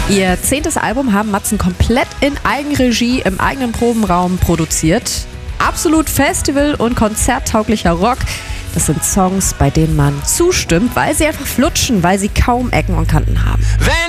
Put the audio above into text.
Ihr 10. Album haben Matzen komplett in Eigenregie im eigenen Probenraum produziert. Absolut festival- und konzerttauglicher Rock. Das sind Songs, bei denen man zustimmt, weil sie einfach flutschen, weil sie kaum Ecken und Kanten haben.